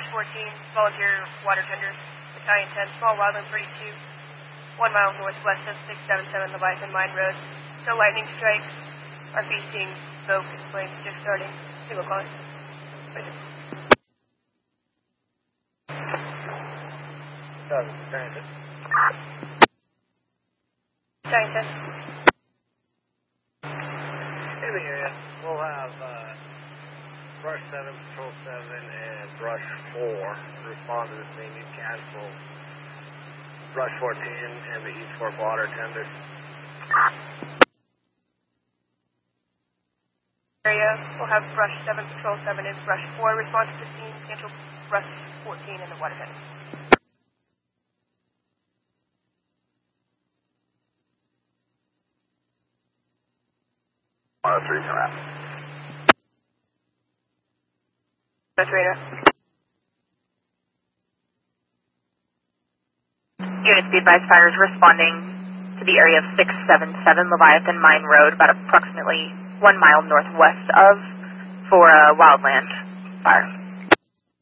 14, volunteer water tender, Battalion 10, small wildland 32, 1 mile northwest of 677 Leviathan Mine Road. No lightning strikes. Our feasting, smoke, and flames just starting. Single call. Battalion 10. In the area, we'll have Brush 7, Patrol 7, and Brush 4 respond to the scene. You cancel Brush 14 and the East Fork water tender. Area, we'll have Brush 7, Patrol 7, and Brush 4 respond to the scene. Cancel Brush 14 and the water tender. Three, come out. That's radar. Units be advised, fire is responding to the area of 677 Leviathan Mine Road, about approximately 1 mile northwest of, for a wildland fire.